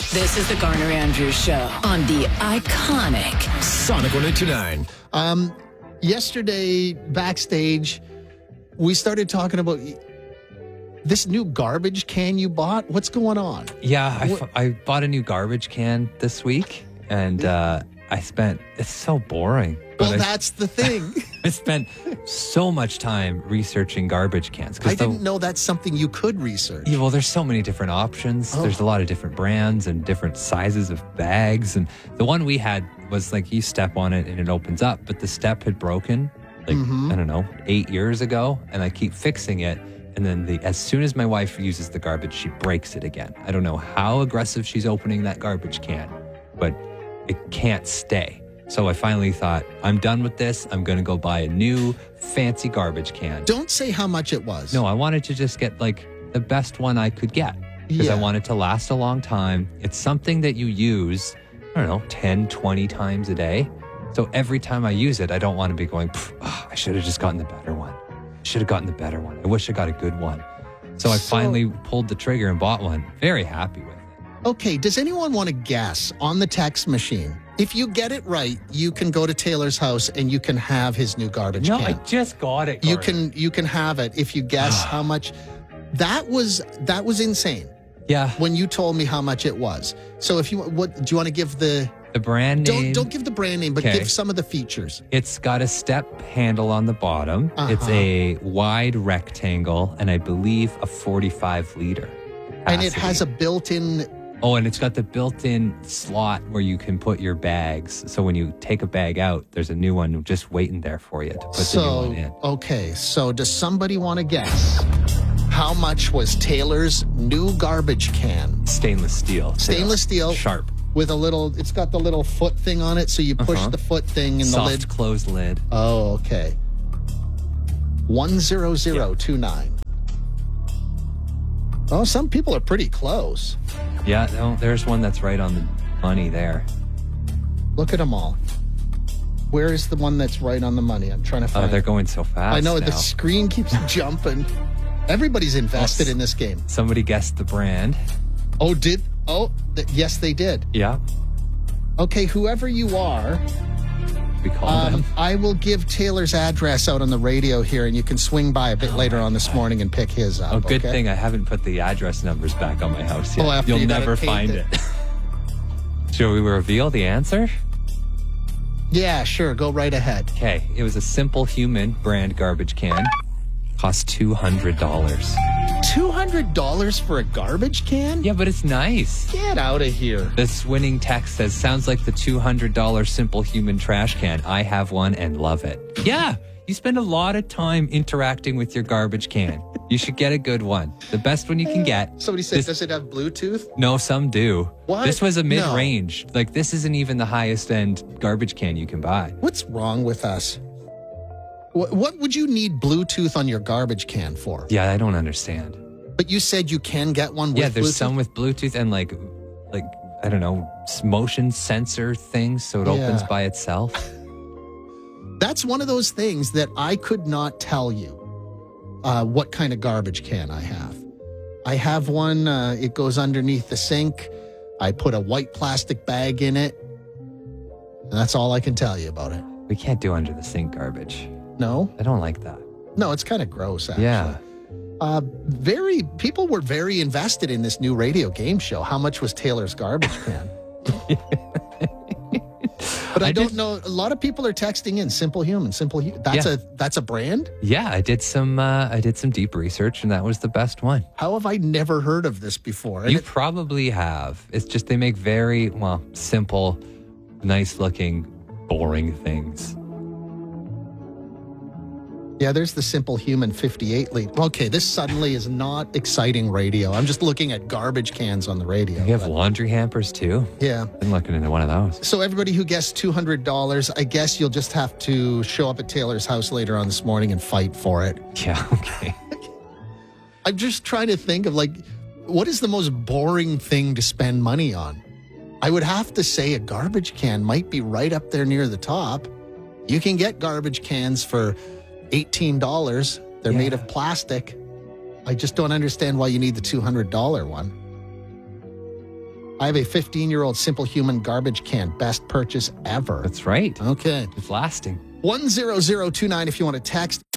This is the Garner Andrews Show on the iconic Sonic 102.9. Yesterday, backstage, we started talking about this new garbage can you bought. What's going on? Yeah, I bought a new garbage can this week, and it's so boring. Well, that's the thing. I spent so much time researching garbage cans. I didn't know that's something you could research. Yeah, well, there's so many different options. Oh. There's a lot of different brands and different sizes of bags. And the one we had was like you step on it and it opens up, but the step had broken I don't know, 8 years ago, and I keep fixing it. And then as soon as my wife uses the garbage, she breaks it again. I don't know how aggressive she's opening that garbage can, but it can't stay. So I finally thought, I'm done with this. I'm going to go buy a new fancy garbage can. Don't say how much it was. No, I wanted to just get like the best one I could get because I want it to last a long time. It's something that you use, I don't know, 10, 20 times a day. So every time I use it, I don't want to be going, I should have just gotten the better one. I wish I got a good one. So I finally pulled the trigger and bought one. Very happy with it. Okay, does anyone want to guess on the text machine? If you get it right, you can go to Taylor's house and you can have his new garbage can. No, I just got it. You can have it if you guess how much. That was insane. Yeah. When you told me how much it was. So if do you want to give the brand name? Don't give the brand name, but give some of the features. It's got a step handle on the bottom. It's a wide rectangle, and I believe a 45 liter capacity. And it has a built-in. Oh, and it's got the built-in slot where you can put your bags. So when you take a bag out, there's a new one just waiting there for you to put the new one in. Okay, so does somebody want to guess how much was Taylor's new garbage can? Stainless steel. Stainless steel. Sharp. With it's got the little foot thing on it, so you push the foot thing in the lid. Soft closed lid. Oh, okay. 10029. Oh, some people are pretty close. Yeah, no, there's one that's right on the money there. Look at them all. Where is the one that's right on the money? I'm trying to find. Oh, they're going so fast. I know, now. the screen keeps jumping. Everybody's invested in this game. Somebody guessed the brand. Oh, yes, they did. Yeah. Okay, whoever you are, we call them. I will give Taylor's address out on the radio here, and you can swing by a bit later on this morning and pick his up. Oh, good thing I haven't put the address numbers back on my house yet. after You'll you never find it. Shall we reveal the answer? Yeah, sure. Go right ahead. Okay. It was a Simple Human brand garbage can. Cost $200. $200 for a garbage can? Yeah, but it's nice. Get out of here. This winning text says, sounds like the $200 Simple Human trash can. I have one and love it. Yeah, you spend a lot of time interacting with your garbage can. You should get a good one. The best one you can get. Somebody said, does it have Bluetooth? No, some do. What? This was a mid-range. No. Like, this isn't even the highest end garbage can you can buy. What's wrong with us? What would you need Bluetooth on your garbage can for? Yeah, I don't understand. But you said you can get one with Bluetooth? Yeah, there's some with Bluetooth and like I don't know, motion sensor things so it opens by itself. That's one of those things that I could not tell you what kind of garbage can I have. I have one, it goes underneath the sink. I put a white plastic bag in it. And that's all I can tell you about it. We can't do under the sink garbage. No? I don't like that. No, it's kind of gross, actually. Yeah. People were very invested in this new radio game show. How much was Taylor's garbage can? But I don't know. A lot of people are texting in Simple Human. That's a brand? Yeah, I did some deep research and that was the best one. How have I never heard of this before? And you probably have. It's just they make very simple, nice looking, boring things. Yeah, there's the Simple Human 58 liter. Okay, this suddenly is not exciting radio. I'm just looking at garbage cans on the radio. You have laundry hampers too? Yeah. Been looking into one of those. So everybody who guessed $200, I guess you'll just have to show up at Taylor's house later on this morning and fight for it. Yeah, okay. I'm just trying to think of what is the most boring thing to spend money on? I would have to say a garbage can might be right up there near the top. You can get garbage cans for $18. They're made of plastic. I just don't understand why you need the $200 one. I have a 15-year-old Simple Human garbage can. Best purchase ever. That's right. Okay. It's lasting. 10029 if you want to text.